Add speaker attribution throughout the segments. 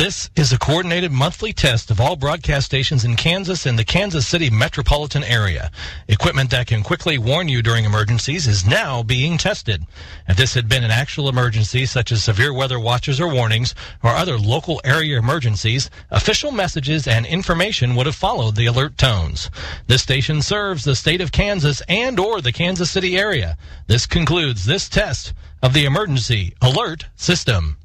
Speaker 1: This is a coordinated monthly test of all broadcast stations in Kansas and the Kansas City metropolitan area. Equipment that can quickly warn you during emergencies is now being tested. If this had been an actual emergency, such as severe weather watches or warnings, or other local area emergencies, official messages and information would have followed the alert tones. This station serves the state of Kansas and or the Kansas City area. This concludes this test of the emergency alert system.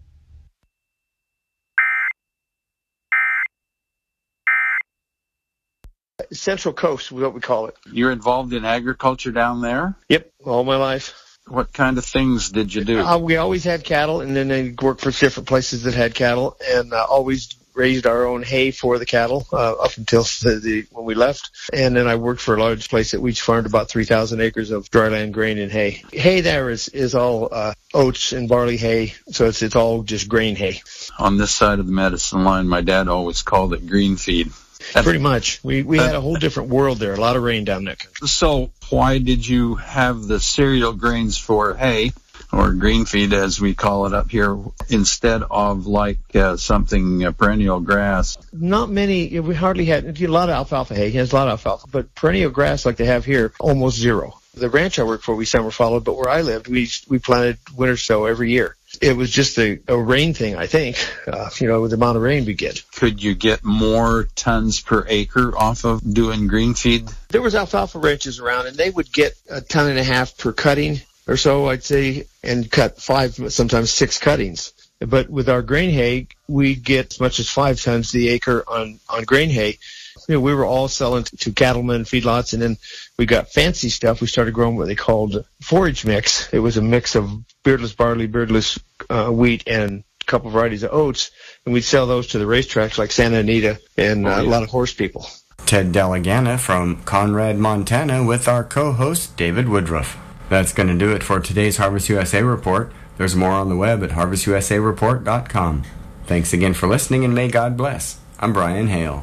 Speaker 2: Central Coast, what we call it.
Speaker 3: You're involved in agriculture down there?
Speaker 2: Yep, all my life.
Speaker 3: What kind of things did you do?
Speaker 2: We always had cattle, and then I worked for different places that had cattle, and always raised our own hay for the cattle up until when we left. And then I worked for a large place that we farmed about 3,000 acres of dryland grain and hay. Hay there is all oats and barley hay, so it's all just grain hay.
Speaker 3: On this side of the medicine line, my dad always called it green feed.
Speaker 2: Pretty much. We had a whole different world there, a lot of rain down there.
Speaker 3: So why did you have the cereal grains for hay, or green feed as we call it up here, instead of something perennial grass?
Speaker 2: Not many. We hardly had a lot of alfalfa hay. There's a lot of alfalfa, but perennial grass like they have here, almost zero. The ranch I worked for, we summer followed, but where I lived, we planted winter sow every year. It was just a rain thing, I think, with the amount of rain we get.
Speaker 3: Could you get more tons per acre off of doing green feed?
Speaker 2: There was alfalfa ranches around, and they would get 1.5 tons per cutting or so, I'd say, and cut 5, sometimes 6 cuttings. But with our grain hay, we'd get as much as 5 tons the acre on grain hay. We were all selling to cattlemen, feedlots, and then we got fancy stuff. We started growing what they called forage mix. It was a mix of beardless barley, beardless wheat, and a couple varieties of oats, and we'd sell those to the racetracks like Santa Anita and a lot of horse people.
Speaker 4: Ted Delagana from Conrad, Montana, with our co-host David Woodruff. That's going to do it for today's Harvest USA Report. There's more on the web at harvestusareport.com. Thanks again for listening, and may God bless. I'm Brian Hale.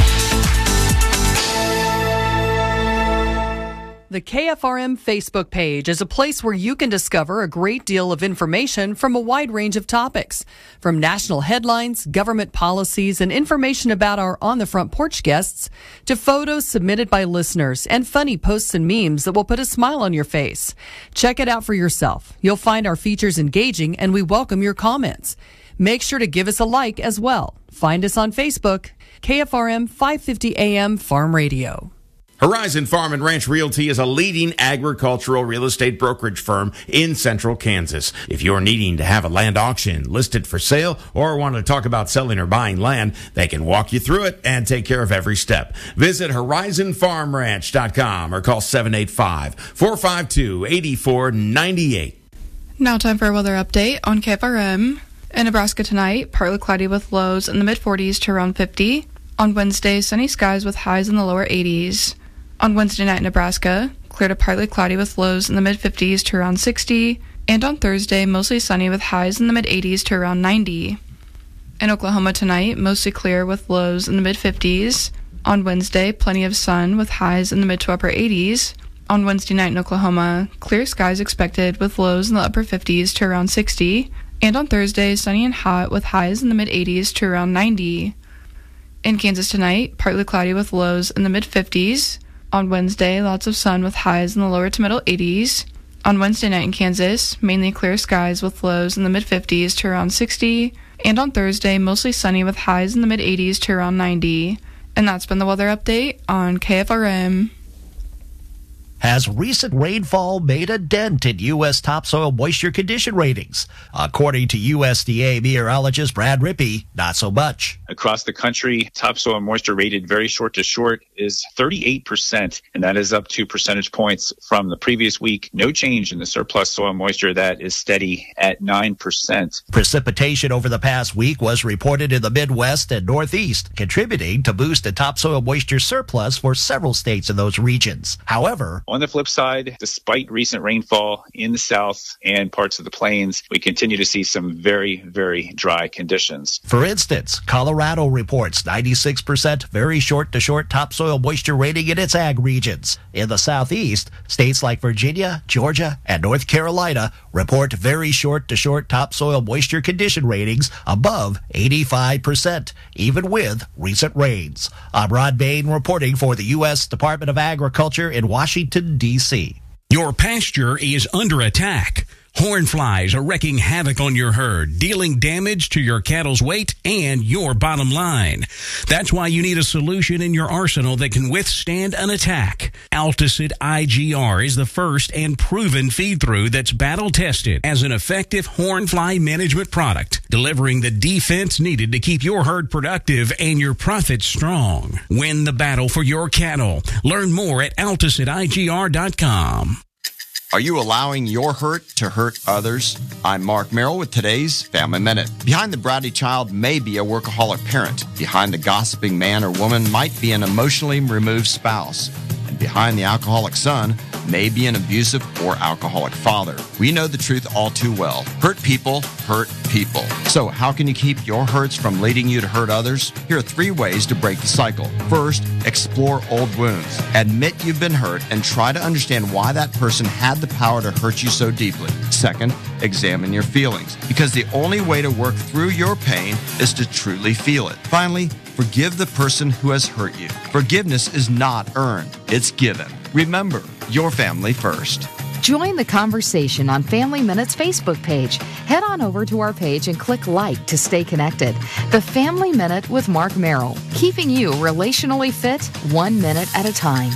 Speaker 5: The KFRM Facebook page is a place where you can discover a great deal of information from a wide range of topics, from national headlines, government policies, and information about our On the Front Porch guests, to photos submitted by listeners and funny posts and memes that will put a smile on your face. Check it out for yourself. You'll find our features engaging, and we welcome your comments. Make sure to give us a like as well. Find us on Facebook, KFRM 550 AM Farm Radio.
Speaker 6: Horizon Farm and Ranch Realty is a leading agricultural real estate brokerage firm in central Kansas. If you're needing to have a land auction listed for sale or want to talk about selling or buying land, they can walk you through it and take care of every step. Visit horizonfarmranch.com or call 785-452-8498.
Speaker 7: Now time for a weather update on KFRM. In Nebraska tonight, partly cloudy with lows in the mid-40s to around 50. On Wednesday, sunny skies with highs in the lower 80s. On Wednesday night in Nebraska, clear to partly cloudy with lows in the mid-50s to around 60. And on Thursday, mostly sunny with highs in the mid-80s to around 90. In Oklahoma tonight, mostly clear with lows in the mid-50s. On Wednesday, plenty of sun with highs in the mid to upper 80s. On Wednesday night in Oklahoma, clear skies expected with lows in the upper 50s to around 60. And on Thursday, sunny and hot with highs in the mid-80s to around 90. In Kansas tonight, partly cloudy with lows in the mid-50s. On Wednesday, lots of sun with highs in the lower to middle 80s. On Wednesday night in Kansas, mainly clear skies with lows in the mid-50s to around 60. And on Thursday, mostly sunny with highs in the mid-80s to around 90. And that's been the weather update on KFRM.
Speaker 8: Has recent rainfall made a dent in U.S. topsoil moisture condition ratings? According to USDA meteorologist Brad Rippey, not so much.
Speaker 9: Across the country, topsoil moisture rated very short to short is 38%, and that is up 2 percentage points from the previous week. No change in the surplus soil moisture. That is steady at 9%.
Speaker 8: Precipitation over the past week was reported in the Midwest and Northeast, contributing to boost the topsoil moisture surplus for several states in those regions. However,
Speaker 9: On the flip side, despite recent rainfall in the south and parts of the plains, we continue to see some very, very dry conditions.
Speaker 8: For instance, Colorado reports 96% very short-to-short topsoil moisture rating in its ag regions. In the southeast, states like Virginia, Georgia, and North Carolina report very short-to-short topsoil moisture condition ratings above 85%, even with recent rains. I'm Rod Bain reporting for the U.S. Department of Agriculture in Washington, D.C.
Speaker 10: Your pasture is under attack. Horn flies are wreaking havoc on your herd, dealing damage to your cattle's weight and your bottom line. That's why you need a solution in your arsenal that can withstand an attack. Alticid IGR is the first and proven feed-through that's battle-tested as an effective horn fly management product, delivering the defense needed to keep your herd productive and your profits strong. Win the battle for your cattle. Learn more at AlticidIGR.com.
Speaker 4: Are you allowing your hurt to hurt others? I'm Mark Merrill with today's Family Minute. Behind the bratty child may be a workaholic parent. Behind the gossiping man or woman might be an emotionally removed spouse. And behind the alcoholic son may be an abusive or alcoholic father. We know the truth all too well. Hurt people hurt people. So how can you keep your hurts from leading you to hurt others? Here are 3 ways to break the cycle. First, explore old wounds. Admit you've been hurt and try to understand why that person had the power to hurt you so deeply. Second, examine your feelings, because the only way to work through your pain is to truly feel it. Finally, forgive the person who has hurt you. Forgiveness is not earned, it's given. Remember, your family first.
Speaker 11: Join the conversation on Family Minute's Facebook page. Head on over to our page and click like to stay connected. The Family Minute with Mark Merrill, keeping you relationally fit 1 minute at a time.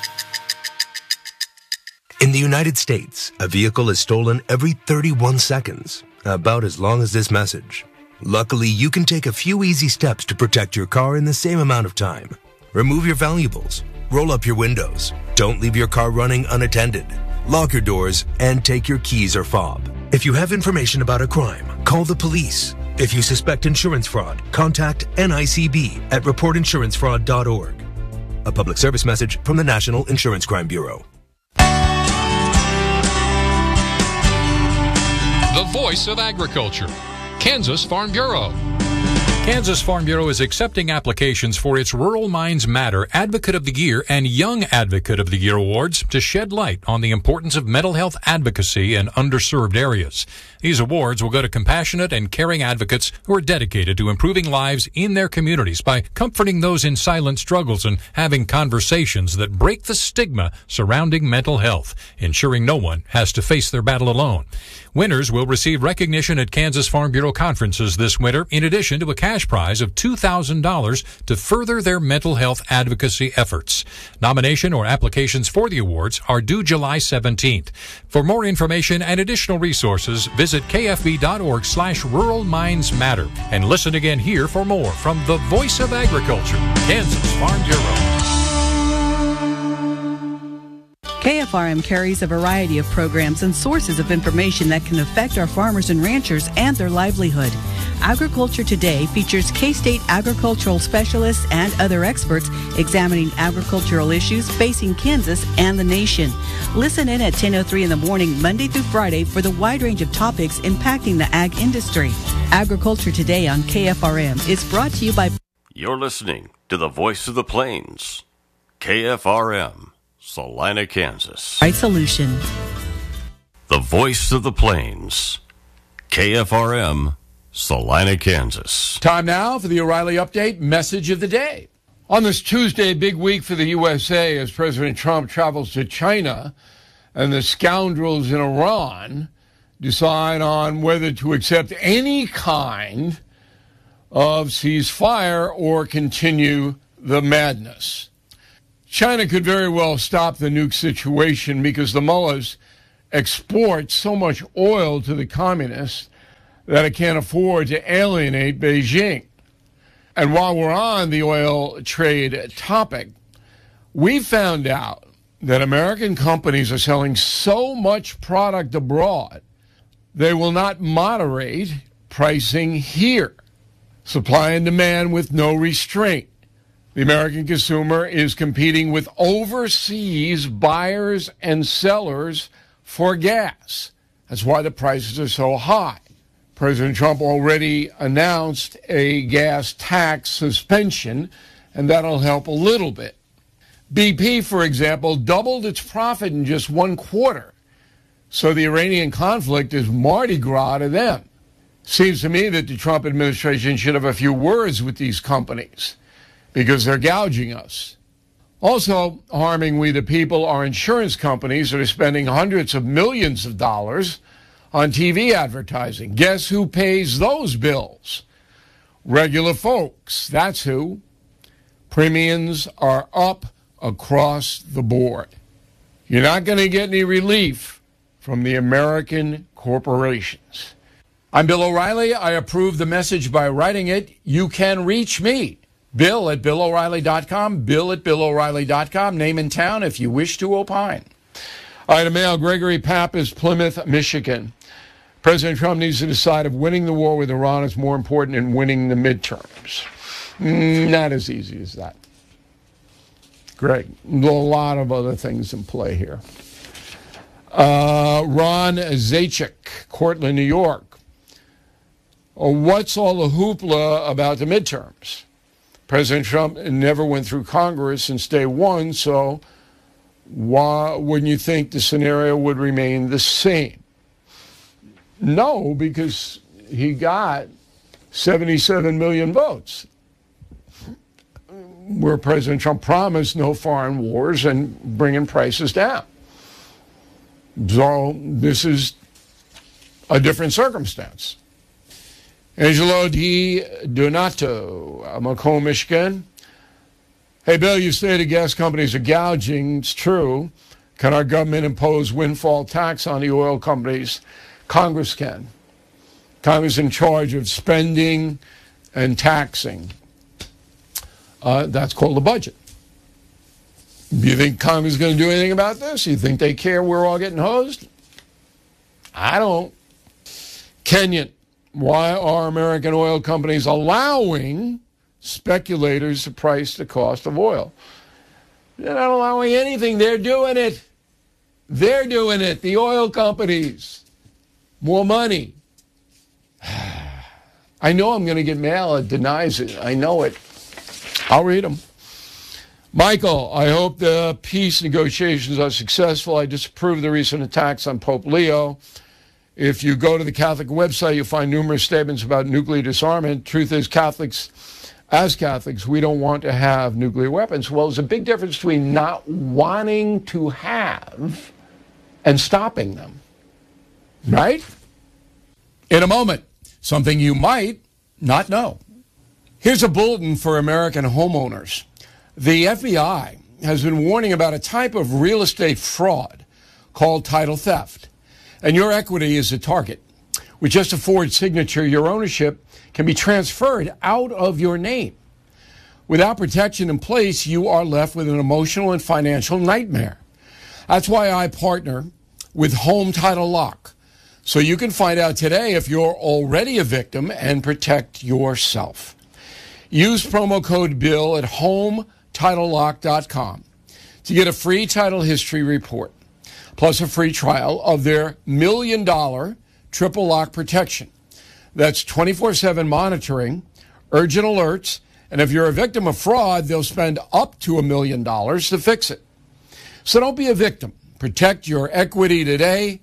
Speaker 12: In the United States, a vehicle is stolen every 31 seconds, about as long as this message. Luckily, you can take a few easy steps to protect your car in the same amount of time. Remove your valuables, roll up your windows, don't leave your car running unattended, lock your doors, and take your keys or fob. If you have information about a crime, call the police. If you suspect insurance fraud, contact NICB at reportinsurancefraud.org. A public service message from the National Insurance Crime Bureau.
Speaker 13: The voice of agriculture, Kansas Farm Bureau. Kansas Farm Bureau is accepting applications for its Rural Minds Matter Advocate of the Year and Young Advocate of the Year awards to shed light on the importance of mental health advocacy in underserved areas. These awards will go to compassionate and caring advocates who are dedicated to improving lives in their communities by comforting those in silent struggles and having conversations that break the stigma surrounding mental health, ensuring no one has to face their battle alone. Winners will receive recognition at Kansas Farm Bureau conferences this winter, in addition to a cash prize of $2,000 to further their mental health advocacy efforts. Nomination or applications for the awards are due July 17th. For more information and additional resources, visit kfb.org/Rural Minds Matter and listen again here for more from the Voice of Agriculture, Kansas Farm Bureau.
Speaker 14: KFRM carries a variety of programs and sources of information that can affect our farmers and ranchers and their livelihood. Agriculture Today features K-State agricultural specialists and other experts examining agricultural issues facing Kansas and the nation. Listen in at 10:03 in the morning, Monday through Friday, for the wide range of topics impacting the ag industry. Agriculture Today on KFRM is brought to you by...
Speaker 15: You're listening to the Voice of the Plains, KFRM. Salina, Kansas.
Speaker 14: Right solution.
Speaker 15: The Voice of the Plains, KFRM, Salina, Kansas.
Speaker 16: Time now for the O'Reilly Update Message of the Day. On this Tuesday, big week for the USA as President Trump travels to China and the scoundrels in Iran decide on whether to accept any kind of ceasefire or continue the madness. China could very well stop the nuke situation because the mullahs export so much oil to the communists that it can't afford to alienate Beijing. And while we're on the oil trade topic, we found out that American companies are selling so much product abroad, they will not moderate pricing here. Supply and demand with no restraint. The American consumer is competing with overseas buyers and sellers for gas. That's why the prices are so high. President Trump already announced a gas tax suspension, and that'll help a little bit. BP, for example, doubled its profit in just 1 quarter. So the Iranian conflict is Mardi Gras to them. Seems to me that the Trump administration should have a few words with these companies because they're gouging us. Also harming we the people are insurance companies that are spending hundreds of millions of dollars on TV advertising. Guess who pays those bills? Regular folks. That's who. Premiums are up across the board. You're not going to get any relief from the American corporations. I'm Bill O'Reilly. I approve the message by writing it. You can reach me, Bill at BillO'Reilly.com, Bill at BillO'Reilly.com, name and town if you wish to opine. Item mail, Gregory Pappas, Plymouth, Michigan. President Trump needs to decide if winning the war with Iran is more important than winning the midterms. Not as easy as that. Greg, a lot of other things in play here. Ron Zajac, Cortland, New York. What's all the hoopla about the midterms? President Trump never went through Congress since day one, so why wouldn't you think the scenario would remain the same? No, because he got 77 million votes, where President Trump promised no foreign wars and bringing prices down. So this is a different circumstance. Angelo Di Donato, Macomb, Michigan. Hey, Bill, you say the gas companies are gouging. It's true. Can our government impose windfall tax on the oil companies? Congress can. Congress is in charge of spending and taxing. That's called the budget. Do you think Congress is going to do anything about this? You think they care we're all getting hosed? I don't. Kenyan, why are American oil companies allowing speculators to price the cost of oil? They're not allowing anything. They're doing it. They're doing it. The oil companies. More money. I know I'm going to get mail that denies it. I know it. I'll read them. Michael, I hope the peace negotiations are successful. I disapprove the recent attacks on Pope Leo. If you go to the Catholic website, you'll find numerous statements about nuclear disarmament. Truth is, as Catholics, we don't want to have nuclear weapons. Well, there's a big difference between not wanting to have and stopping them. Right? In a moment, something you might not know. Here's a bulletin for American homeowners. The FBI has been warning about a type of real estate fraud called title theft. And your equity is a target. With just a forged signature, your ownership can be transferred out of your name. Without protection in place, you are left with an emotional and financial nightmare. That's why I partner with Home Title Lock, so you can find out today if you're already a victim and protect yourself. Use promo code BILL at HomeTitleLock.com to get a free title history report, plus a free trial of their $1 million triple lock protection. That's 24/7 monitoring, urgent alerts, and if you're a victim of fraud, they'll spend up to $1 million to fix it. So don't be a victim. Protect your equity today.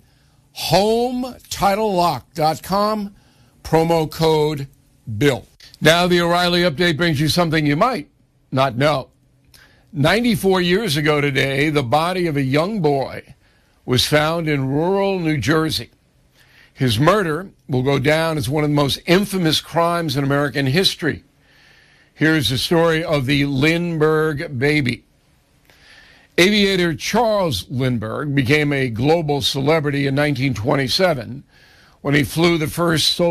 Speaker 16: HomeTitleLock.com, promo code BILL. Now the O'Reilly Update brings you something you might not know. 94 years ago today, the body of a young boy was found in rural New Jersey. His murder will go down as one of the most infamous crimes in American history. Here's the story of the Lindbergh baby. Aviator Charles Lindbergh became a global celebrity in 1927 when he flew the first